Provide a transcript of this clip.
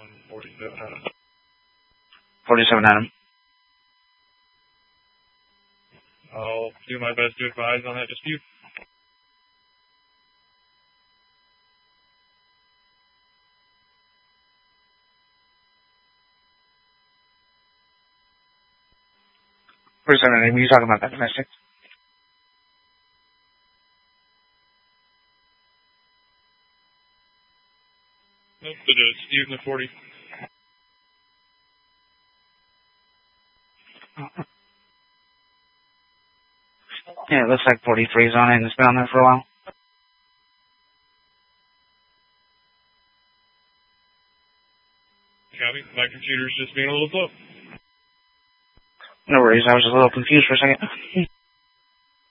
47 Adam. 47 Adam. I'll do my best to advise on that dispute. Were you talking about that domestic? Nope, the dispute in the 40. Yeah, it looks like 43 is on it and it's been on there for a while. Copy. My computer's just being a little slow. No worries, I was just a little confused for a second.